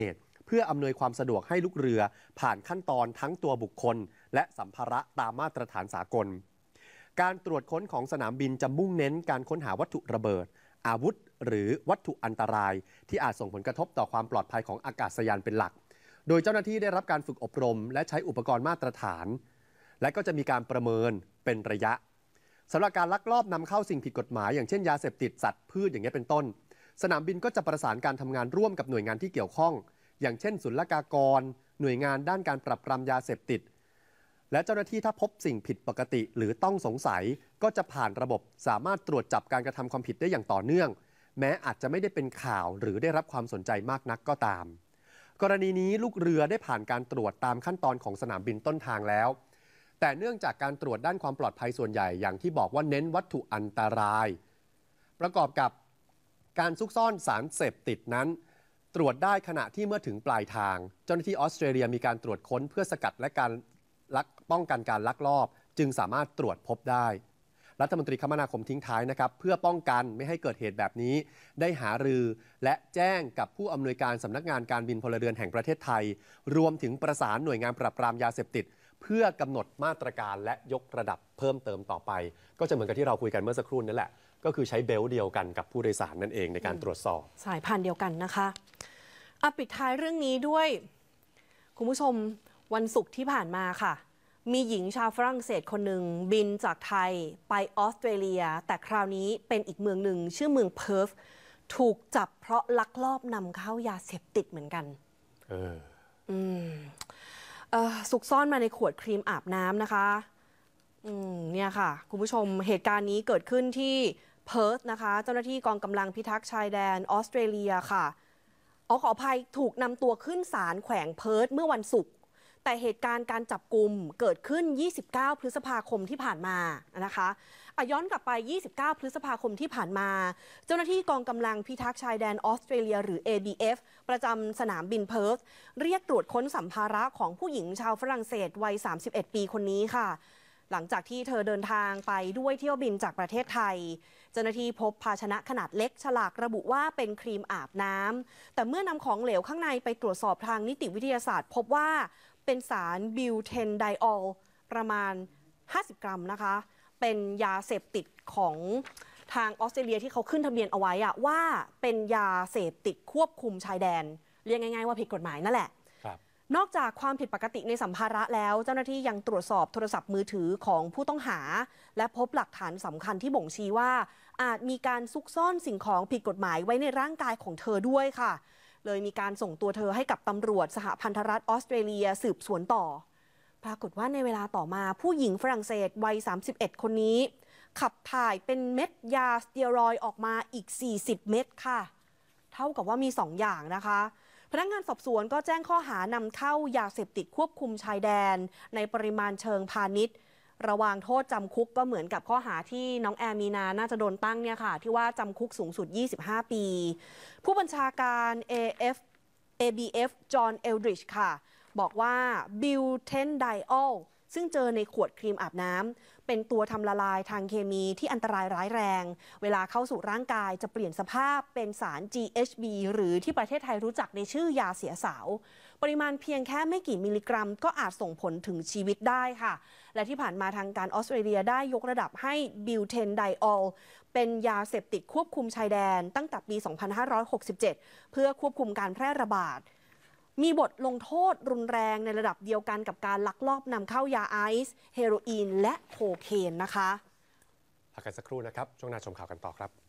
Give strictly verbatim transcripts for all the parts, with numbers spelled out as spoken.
เพื่ออำนวยความสะดวกให้ลูกเรือผ่านขั้นตอนทั้งตัวบุคคลและสัมภาระตามมาตรฐานสากลการตรวจค้นของสนามบินจะมุ่งเน้นการค้นหาวัตถุระเบิดอาวุธหรือวัตถุอันตรายที่อาจส่งผลกระทบต่อความปลอดภัยของอากาศยานเป็นหลักโดยเจ้าหน้าที่ได้รับการฝึกอบรมและใช้อุปกรณ์มาตรฐานและก็จะมีการประเมินเป็นระยะสำหรับการลักลอบนำเข้าสิ่งผิดกฎหมายอย่างเช่นยาเสพติดสัตว์พืชอย่างนี้เป็นต้นสนามบินก็จะประสานการทำงานร่วมกับหน่วยงานที่เกี่ยวข้องอย่างเช่นศุลกากรหน่วยงานด้านการปราบปรามยาเสพติดและเจ้าหน้าที่ถ้าพบสิ่งผิดปกติหรือต้องสงสัยก็จะผ่านระบบสามารถตรวจจับการกระทำความผิดได้อย่างต่อเนื่องแม้อาจจะไม่ได้เป็นข่าวหรือได้รับความสนใจมากนักก็ตามกรณีนี้ลูกเรือได้ผ่านการตรวจตามขั้นตอนของสนามบินต้นทางแล้วแต่เนื่องจากการตรวจด้านความปลอดภัยส่วนใหญ่อย่างที่บอกว่าเน้นวัตถุอันตรายประกอบกับการซุกซ่อนสารเสพติดนั้นตรวจได้ขณะที่เมื่อถึงปลายทางเจ้าหน้าที่ออสเตรเลียมีการตรวจค้นเพื่อสกัดและการลักป้องกันการลักลอบจึงสามารถตรวจพบได้รัฐมนตรีคมนาคมทิ้งท้ายนะครับเพื่อป้องกันไม่ให้เกิดเหตุแบบนี้ได้หารือและแจ้งกับผู้อำนวยการสำนักงานการบินพลเรือนแห่งประเทศไทยรวมถึงประสานหน่วยงานปราบปรามยาเสพติดเพื่อกำหนดมาตรการและยกระดับเพิ่มเติมต่อไปก็จะเหมือนกับที่เราคุยกันเมื่อสักครู่นั่นแหละก็คือใช้เบลต์เดียวกันกับผู้โดยสารนั่นเองในการตรวจสอบสายพันธุ์เดียวกันนะคะอ่ะปิดท้ายเรื่องนี้ด้วยคุณผู้ชมวันศุกร์ที่ผ่านมาค่ะมีหญิงชาวฝรั่งเศสคนหนึ่งบินจากไทยไปออสเตรเลียแต่คราวนี้เป็นอีกเมืองหนึ่งชื่อเมืองเพิร์ธถูกจับเพราะลักลอบนำเข้ายาเสพติดเหมือนกันเอออืมเอ่อซุกซ่อนมาในขวดครีมอาบน้ำนะคะอืมเนี่ยค่ะคุณผู้ชมเหตุการณ์นี้เกิดขึ้นที่เพิร์ธนะคะเจ้าหน้าที่กองกำลังพิทักษ์ชายแดนออสเตรเลียค่ะอ๋อขออภัยถูกนำตัวขึ้นศาลแขวงเพิร์ธเมื่อวันศุกร์แต่เหตุการณ์การจับกุมเกิดขึ้นยี่สิบเก้าพฤษภาคมที่ผ่านมานะคะอ่ะย้อนกลับไปยี่สิบเก้าพฤษภาคมที่ผ่านมาเจ้าหน้าที่กองกำลังพิทักษ์ชายแดนออสเตรเลียหรือ เอ บี เอฟ ประจำสนามบินเพิร์ธเรียกตรวจค้นสัมภาระของผู้หญิงชาวฝรั่งเศสวัยสามสิบเอ็ดปีคนนี้ค่ะหลังจากที่เธอเดินทางไปด้วยเที่ยวบินจากประเทศไทยเจ้าหน้าที่พบภาชนะขนาดเล็กฉลากระบุว่าเป็นครีมอาบน้ำแต่เมื่อนำของเหลวข้างในไปตรวจสอบทางนิติวิทยาศาสตร์พบว่าเป็นสารบิวเทนไดออลประมาณห้าสิบกรัมนะคะเป็นยาเสพติดของทางออสเตรเลียที่เขาขึ้นทะเบียนเอาไว้อะว่าเป็นยาเสพติดควบคุมชายแดนเรียกง่ายๆว่าผิดกฎหมายนั่นแหละนอกจากความผิดปกติในสัมภาระแล้วเจ้าหน้าที่ยังตรวจสอบโทรศัพท์มือถือของผู้ต้องหาและพบหลักฐานสำคัญที่บ่งชี้ว่าอาจมีการซุกซ่อนสิ่งของผิดกฎหมายไว้ในร่างกายของเธอด้วยค่ะเลยมีการส่งตัวเธอให้กับตำรวจสหพันธรัฐออสเตรเลียสืบสวนต่อปรากฏว่าในเวลาต่อมาผู้หญิงฝรั่งเศสวัยสามสิบเอ็ดคนนี้ขับถ่ายเป็นเม็ดยาสเตียรอยด์ออกมาอีกสี่สิบเม็ดค่ะเท่ากับว่ามีสองอย่างนะคะพนักงานสอบสวนก็แจ้งข้อหานำเข้ายาเสพติดควบคุมชายแดนในปริมาณเชิงพาณิชย์ระวางโทษจำคุกก็เหมือนกับข้อหาที่น้องแอร์มีนาน่าจะโดนตั้งเนี่ยค่ะที่ว่าจำคุกสูงสุดยี่สิบห้าปีผู้บัญชาการ เอ เอฟ เอ บี เอฟ จอห์น เอลดริชค่ะบอกว่าบิวเทนไดออลซึ่งเจอในขวดครีมอาบน้ำเป็นตัวทำละลายทางเคมีที่อันตรายร้ายแรงเวลาเข้าสู่ร่างกายจะเปลี่ยนสภาพเป็นสาร จี เอช บี หรือที่ประเทศไทยรู้จักในชื่อยาเสียสาวปริมาณเพียงแค่ไม่กี่มิลลิกรัมก็อาจส่งผลถึงชีวิตได้ค่ะและที่ผ่านมาทางการออสเตรเลียได้ยกระดับให้บิวเทนไดออลเป็นยาเสพติดควบคุมชายแดนตั้งแต่ปี สองพันห้าร้อยหกสิบเจ็ด เพื่อควบคุมการแพร่ระบาดมีบทลงโทษรุนแรงในระดับเดียวกันกับการลักลอบนำเข้ายาไอซ์เฮโรอีนและโคเคนนะคะพักกันสักครู่นะครับช่วงหน้าชมข่าวกันต่อครับ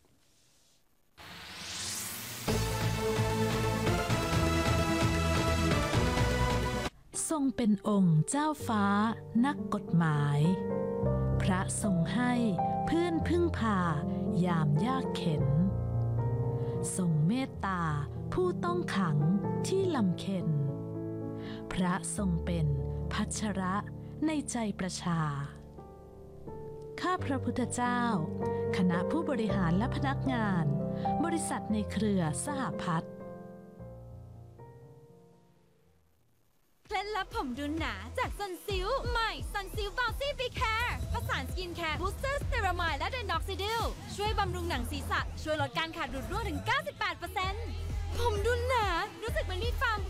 ทรงเป็นองค์เจ้าฟ้านักกฎหมายพระทรงให้เพื่อนพึ่งพายามยากเข็ญทรงเมตตาผู้ต้องขังที่ลำเค็ญพระทรงเป็นพัชระในใจประชาข้าพระพุทธเจ้าคณะผู้บริหารและพนักงานบริษัทในเครือสหพัฒน์เคล็ดลับผมดูหนาจากซันซิลใหม่ซันซิลบาวซี่บีแคร์ผสานสกินแคร์บูสเตอร์สเตอรามายและเดนด็อกซิดิลช่วยบำรุงหนังศีรษะช่วยลดการขาดดุดร่วงถึง เก้าสิบแปดเปอร์เซ็นต์ ผมดูหนารู้สึกเหมือนมีฟาร์ม